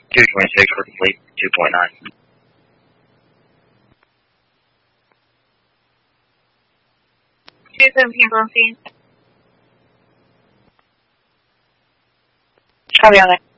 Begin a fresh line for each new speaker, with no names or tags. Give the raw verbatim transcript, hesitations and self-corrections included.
two twenty-six for complete, two point nine.
two seventeen on scene.
Copy on that.